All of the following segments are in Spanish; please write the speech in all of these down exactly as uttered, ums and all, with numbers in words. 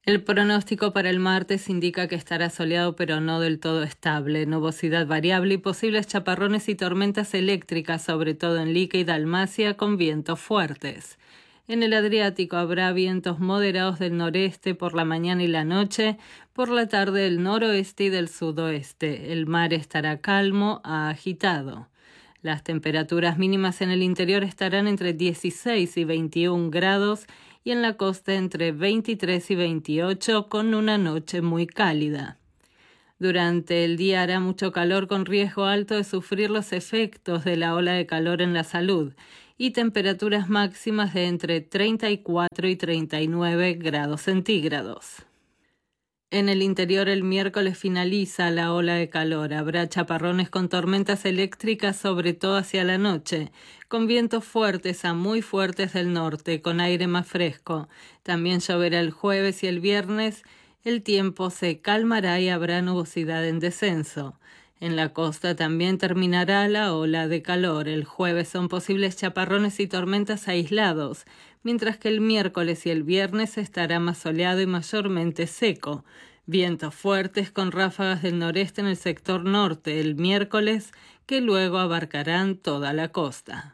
El pronóstico para el martes indica que estará soleado pero no del todo estable, nubosidad variable y posibles chaparrones y tormentas eléctricas, sobre todo en Lica y Dalmacia, con vientos fuertes. En el Adriático habrá vientos moderados del noreste por la mañana y la noche, por la tarde del noroeste y del sudoeste. El mar estará calmo a agitado. Las temperaturas mínimas en el interior estarán entre dieciséis y veintiún grados y en la costa entre veintitrés y veintiocho, con una noche muy cálida. Durante el día hará mucho calor con riesgo alto de sufrir los efectos de la ola de calor en la salud y temperaturas máximas de entre treinta y cuatro y treinta y nueve grados centígrados. En el interior el miércoles finaliza la ola de calor. Habrá chaparrones con tormentas eléctricas, sobre todo hacia la noche, con vientos fuertes a muy fuertes del norte, con aire más fresco. También lloverá el jueves y el viernes. El tiempo se calmará y habrá nubosidad en descenso. En la costa también terminará la ola de calor. El jueves son posibles chaparrones y tormentas aislados, mientras que el miércoles y el viernes estará más soleado y mayormente seco. Vientos fuertes con ráfagas del noreste en el sector norte el miércoles, que luego abarcarán toda la costa.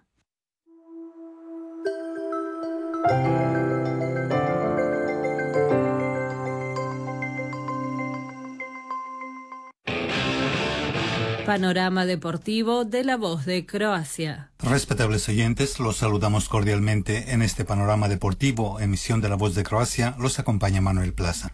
Panorama deportivo de La Voz de Croacia. Respetables oyentes, los saludamos cordialmente en este panorama deportivo, emisión de La Voz de Croacia. Los acompaña Manuel Plaza.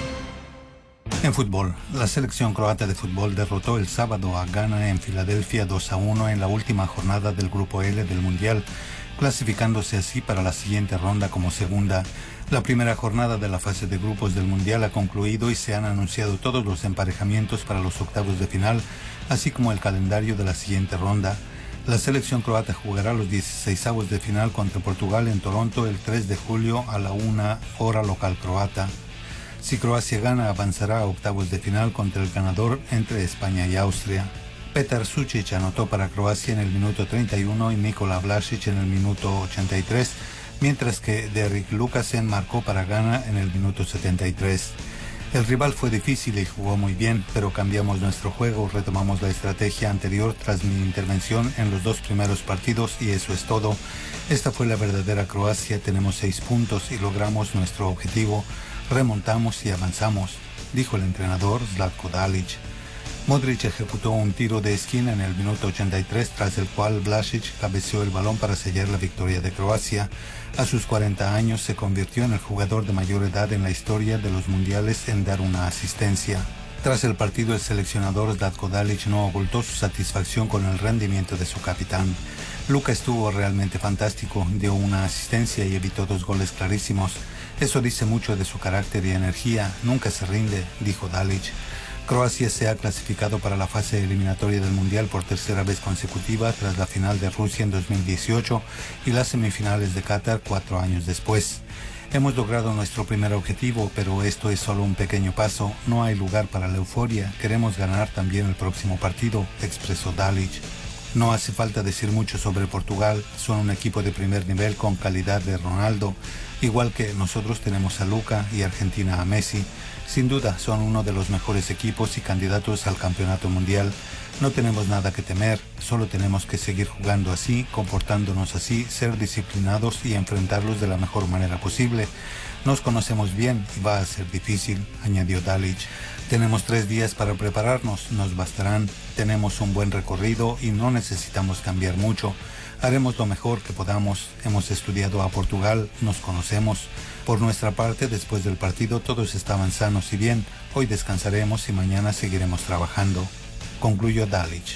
En fútbol, la selección croata de fútbol derrotó el sábado a Ghana en Filadelfia dos a uno en la última jornada del Grupo L del Mundial, clasificándose así para la siguiente ronda como segunda. La primera jornada de la fase de grupos del Mundial ha concluido y se han anunciado todos los emparejamientos para los octavos de final, así como el calendario de la siguiente ronda. La selección croata jugará los dieciseisavos de final contra Portugal en Toronto el tres de julio a la una hora local croata. Si Croacia gana, avanzará a octavos de final contra el ganador entre España y Austria. Petar Sučić anotó para Croacia en el minuto treinta y uno y Nikola Vlašić en el minuto ochenta y tres, mientras que Derrick Lucasen marcó para Ghana en el minuto setenta y tres. El rival fue difícil y jugó muy bien, pero cambiamos nuestro juego, retomamos la estrategia anterior tras mi intervención en los dos primeros partidos y eso es todo. Esta fue la verdadera Croacia, tenemos seis puntos y logramos nuestro objetivo, remontamos y avanzamos, dijo el entrenador Zlatko Dalic. Modric ejecutó un tiro de esquina en el minuto ochenta y tres, tras el cual Vlašić cabeceó el balón para sellar la victoria de Croacia. A sus cuarenta años se convirtió en el jugador de mayor edad en la historia de los mundiales en dar una asistencia. Tras el partido, el seleccionador Zlatko Dalic no ocultó su satisfacción con el rendimiento de su capitán. Luka estuvo realmente fantástico, dio una asistencia y evitó dos goles clarísimos. Eso dice mucho de su carácter y energía, nunca se rinde, dijo Dalic. Croacia se ha clasificado para la fase eliminatoria del Mundial por tercera vez consecutiva tras la final de Rusia en dos mil dieciocho y las semifinales de Qatar cuatro años después. Hemos logrado nuestro primer objetivo, pero esto es solo un pequeño paso, no hay lugar para la euforia, queremos ganar también el próximo partido, expresó Dalic. No hace falta decir mucho sobre Portugal, son un equipo de primer nivel con calidad de Ronaldo, igual que nosotros tenemos a Luka y Argentina a Messi. Sin duda son uno de los mejores equipos y candidatos al campeonato mundial. No tenemos nada que temer, solo tenemos que seguir jugando así, comportándonos así, ser disciplinados y enfrentarlos de la mejor manera posible. Nos conocemos bien y va a ser difícil, añadió Dalic. Tenemos tres días para prepararnos, nos bastarán, tenemos un buen recorrido y no necesitamos cambiar mucho. Haremos lo mejor que podamos, hemos estudiado a Portugal, nos conocemos. Por nuestra parte, después del partido todos estaban sanos y bien, hoy descansaremos y mañana seguiremos trabajando, concluyó Dalic.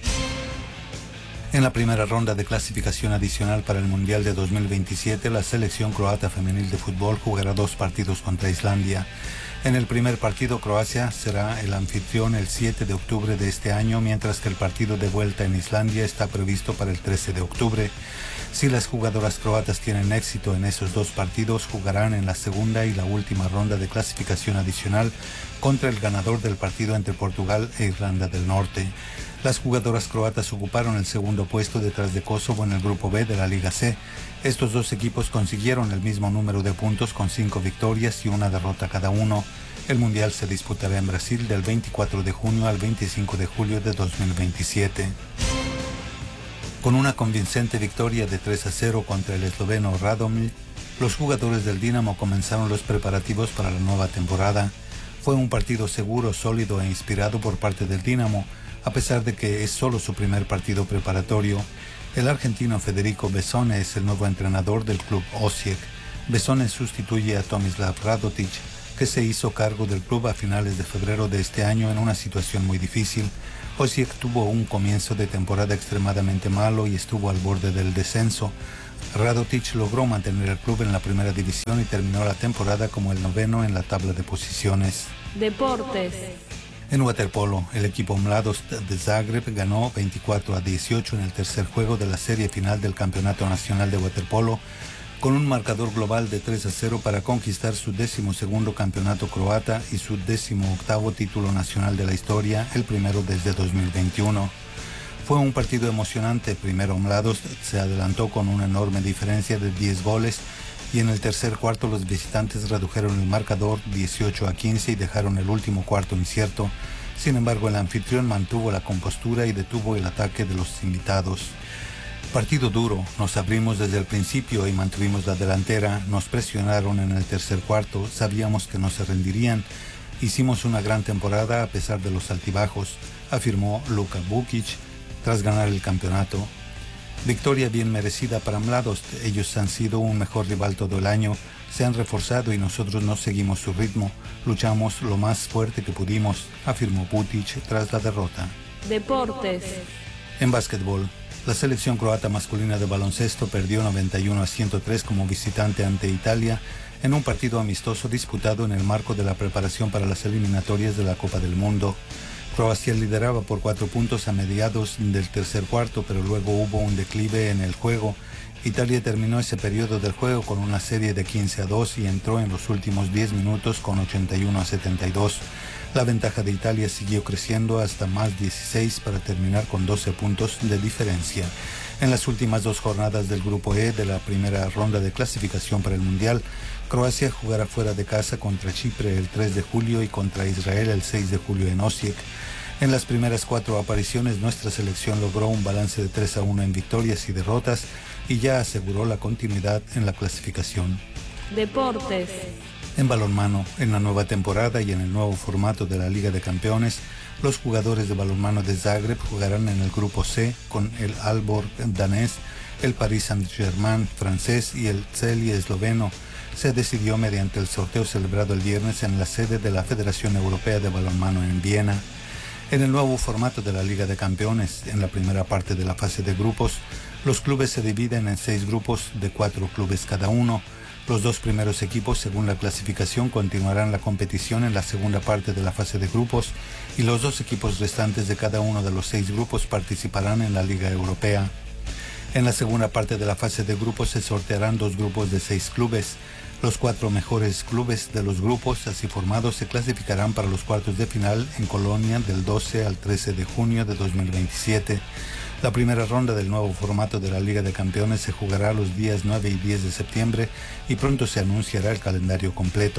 En la primera ronda de clasificación adicional para el Mundial de dos mil veintisiete, la selección croata femenil de fútbol jugará dos partidos contra Islandia. En el primer partido, Croacia será el anfitrión el siete de octubre de este año, mientras que el partido de vuelta en Islandia está previsto para el trece de octubre. Si las jugadoras croatas tienen éxito en esos dos partidos, jugarán en la segunda y la última ronda de clasificación adicional contra el ganador del partido entre Portugal e Irlanda del Norte. Las jugadoras croatas ocuparon el segundo puesto detrás de Kosovo en el Grupo B de la Liga C. Estos dos equipos consiguieron el mismo número de puntos con cinco victorias y una derrota cada uno. El Mundial se disputará en Brasil del veinticuatro de junio al veinticinco de julio de dos mil veintisiete. Con una convincente victoria de tres a cero contra el esloveno Radomir, los jugadores del Dinamo comenzaron los preparativos para la nueva temporada. Fue un partido seguro, sólido e inspirado por parte del Dinamo, a pesar de que es solo su primer partido preparatorio. El argentino Federico Bessone es el nuevo entrenador del club Osijek. Bessone sustituye a Tomislav Radotić, que se hizo cargo del club a finales de febrero de este año en una situación muy difícil. Osijek tuvo un comienzo de temporada extremadamente malo y estuvo al borde del descenso. Radotić logró mantener el club en la primera división y terminó la temporada como el noveno en la tabla de posiciones. Deportes. En waterpolo, el equipo Mladost de Zagreb ganó veinticuatro a dieciocho en el tercer juego de la serie final del Campeonato Nacional de Waterpolo, con un marcador global de tres a cero para conquistar su decimosegundo campeonato croata y su decimoctavo título nacional de la historia, el primero desde dos mil veintiuno. Fue un partido emocionante. Primero Mladost se adelantó con una enorme diferencia de diez goles y en el tercer cuarto los visitantes redujeron el marcador dieciocho a quince y dejaron el último cuarto incierto. Sin embargo, el anfitrión mantuvo la compostura y detuvo el ataque de los invitados. Partido duro, nos abrimos desde el principio y mantuvimos la delantera, nos presionaron en el tercer cuarto, sabíamos que no se rendirían. Hicimos una gran temporada a pesar de los altibajos, afirmó Luka Vukic tras ganar el campeonato. Victoria bien merecida para Mladost, ellos han sido un mejor rival todo el año, se han reforzado y nosotros no seguimos su ritmo, luchamos lo más fuerte que pudimos, afirmó Vukic tras la derrota. Deportes. En básquetbol, la selección croata masculina de baloncesto perdió noventa y uno a ciento tres como visitante ante Italia en un partido amistoso disputado en el marco de la preparación para las eliminatorias de la Copa del Mundo. Croacia lideraba por cuatro puntos a mediados del tercer cuarto, pero luego hubo un declive en el juego. Italia terminó ese periodo del juego con una serie de quince a dos y entró en los últimos diez minutos con ochenta y uno a setenta y dos. La ventaja de Italia siguió creciendo hasta más dieciséis para terminar con doce puntos de diferencia. En las últimas dos jornadas del Grupo E de la primera ronda de clasificación para el Mundial, Croacia jugará fuera de casa contra Chipre el tres de julio y contra Israel el seis de julio en Osijek. En las primeras cuatro apariciones, nuestra selección logró un balance de tres a uno en victorias y derrotas y ya aseguró la continuidad en la clasificación. Deportes. En balonmano, en la nueva temporada y en el nuevo formato de la Liga de Campeones, los jugadores de balonmano de Zagreb jugarán en el Grupo C con el Aalborg danés, el Paris Saint-Germain francés y el Celje esloveno. Se decidió mediante el sorteo celebrado el viernes en la sede de la Federación Europea de Balonmano en Viena. En el nuevo formato de la Liga de Campeones, en la primera parte de la fase de grupos, los clubes se dividen en seis grupos de cuatro clubes cada uno. Los dos primeros equipos, según la clasificación, continuarán la competición en la segunda parte de la fase de grupos y los dos equipos restantes de cada uno de los seis grupos participarán en la Liga Europea. En la segunda parte de la fase de grupos se sortearán dos grupos de seis clubes. Los cuatro mejores clubes de los grupos así formados se clasificarán para los cuartos de final en Colonia del doce al trece de junio de dos mil veintisiete. La primera ronda del nuevo formato de la Liga de Campeones se jugará los días nueve y diez de septiembre y pronto se anunciará el calendario completo.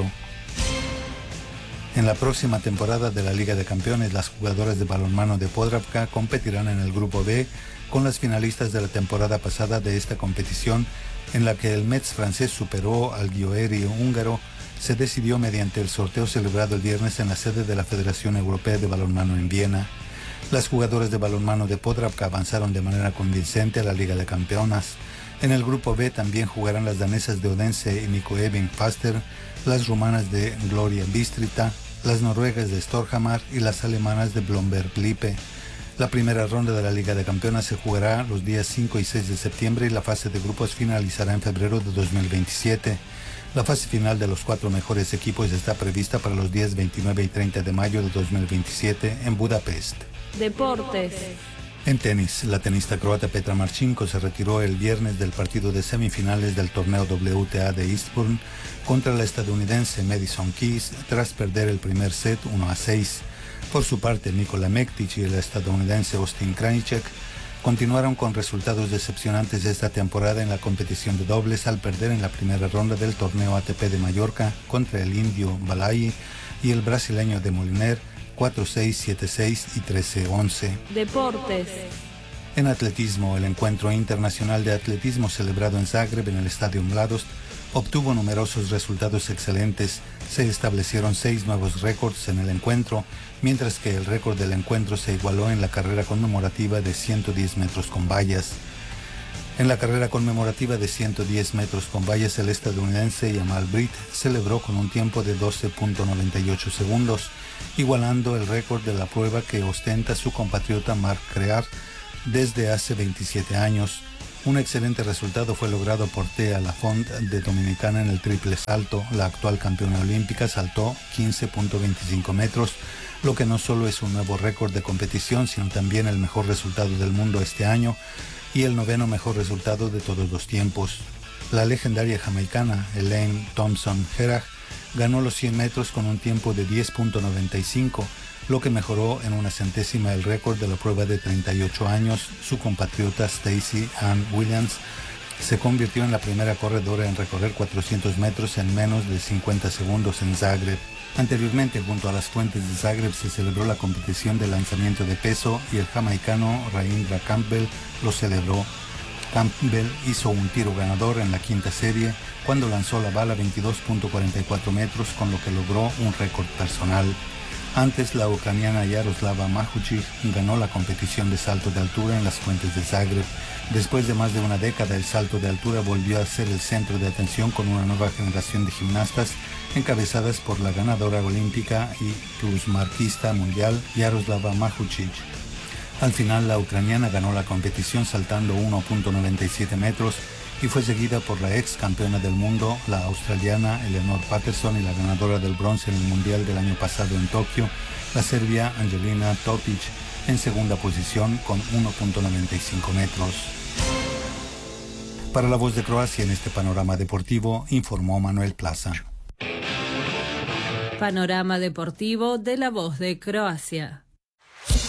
En la próxima temporada de la Liga de Campeones, las jugadoras de balonmano de Podravka competirán en el Grupo B con las finalistas de la temporada pasada de esta competición, en la que el Metz francés superó al Győri húngaro. Se decidió mediante el sorteo celebrado el viernes en la sede de la Federación Europea de Balonmano en Viena. Las jugadoras de balonmano de Podravka avanzaron de manera convincente a la Liga de Campeonas. En el Grupo B también jugarán las danesas de Odense y Nykøbing Falster, las rumanas de Gloria Bistrita, las noruegas de Storhamar y las alemanas de Blomberg Lippe. La primera ronda de la Liga de Campeonas se jugará los días cinco y seis de septiembre y la fase de grupos finalizará en febrero de dos mil veintisiete. La fase final de los cuatro mejores equipos está prevista para los días veintinueve y treinta de mayo de dos mil veintisiete en Budapest. Deportes. En tenis, la tenista croata Petra Marchenko se retiró el viernes del partido de semifinales del torneo W T A de Eastbourne contra la estadounidense Madison Keys tras perder el primer set uno a seis. Por su parte, Nikola Mektić y el estadounidense Austin Krajicek continuaron con resultados decepcionantes esta temporada en la competición de dobles al perder en la primera ronda del torneo A T P de Mallorca contra el indio Balai y el brasileño de Moliner cuatro seis, siete seis y trece once. Deportes. En atletismo, el encuentro internacional de atletismo celebrado en Zagreb en el Estadio Mladost obtuvo numerosos resultados excelentes. Se establecieron seis nuevos récords en el encuentro, mientras que el récord del encuentro se igualó en la carrera conmemorativa de ciento diez metros con vallas. En la carrera conmemorativa de ciento diez metros con vallas, el estadounidense Jamal Britt celebró con un tiempo de doce punto noventa y ocho segundos, igualando el récord de la prueba que ostenta su compatriota Marc Crear desde hace veintisiete años. Un excelente resultado fue logrado por Thea Lafont de Dominicana en el triple salto. La actual campeona olímpica saltó quince punto veinticinco metros, lo que no solo es un nuevo récord de competición, sino también el mejor resultado del mundo este año y el noveno mejor resultado de todos los tiempos. La legendaria jamaicana Elaine Thompson-Herah ganó los cien metros con un tiempo de diez punto noventa y cinco, lo que mejoró en una centésima el récord de la prueba de treinta y ocho años. Su compatriota Stacey Ann Williams se convirtió en la primera corredora en recorrer cuatrocientos metros en menos de cincuenta segundos en Zagreb. Anteriormente, junto a las fuentes de Zagreb, se celebró la competición de lanzamiento de peso y el jamaicano Raindra Campbell lo celebró. Campbell hizo un tiro ganador en la quinta serie cuando lanzó la bala veintidós punto cuarenta y cuatro metros, con lo que logró un récord personal. Antes, la ucraniana Yaroslava Mahuchik ganó la competición de salto de altura en las fuentes de Zagreb. Después de más de una década, el salto de altura volvió a ser el centro de atención con una nueva generación de gimnastas encabezadas por la ganadora olímpica y plusmarquista mundial Yaroslava Mahuchik. Al final, la ucraniana ganó la competición saltando uno punto noventa y siete metros y fue seguida por la ex campeona del mundo, la australiana Eleanor Patterson, y la ganadora del bronce en el Mundial del año pasado en Tokio, la serbia Angelina Topic, en segunda posición con uno punto noventa y cinco metros. Para La Voz de Croacia, en este panorama deportivo, informó Manuel Plaza. Panorama deportivo de La Voz de Croacia.